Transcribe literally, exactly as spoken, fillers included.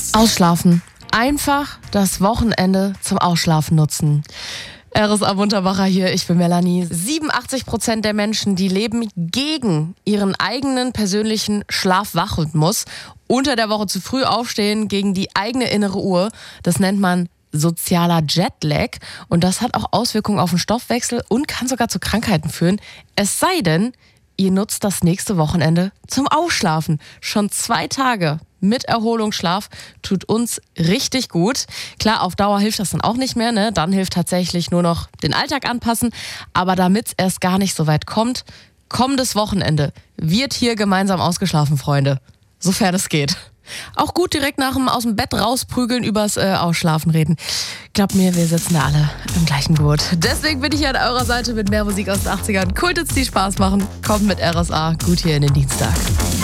Ausschlafen. Einfach das Wochenende zum Ausschlafen nutzen. R S A Munterbacher hier, ich bin Melanie. siebenundachtzig Prozent der Menschen, die leben gegen ihren eigenen persönlichen Schlaf-Wach-Rhythmus. Unter der Woche zu früh aufstehen, gegen die eigene innere Uhr. Das nennt man sozialer Jetlag. Und das hat auch Auswirkungen auf den Stoffwechsel und kann sogar zu Krankheiten führen. Es sei denn, ihr nutzt das nächste Wochenende zum Ausschlafen. Schon zwei Tage mit Erholungsschlaf tut uns richtig gut. Klar, auf Dauer hilft das dann auch nicht mehr, ne? Dann hilft tatsächlich nur noch den Alltag anpassen. Aber damit es erst gar nicht so weit kommt, kommendes Wochenende wird hier gemeinsam ausgeschlafen, Freunde. Sofern es geht. Auch gut direkt nach dem aus dem Bett rausprügeln, übers äh, Ausschlafen reden. Glaubt mir, wir sitzen da alle im gleichen Boot. Deswegen bin ich hier an eurer Seite mit mehr Musik aus den achtzigern. Kulthits, die Spaß machen. Kommt mit R S A gut hier in den Dienstag.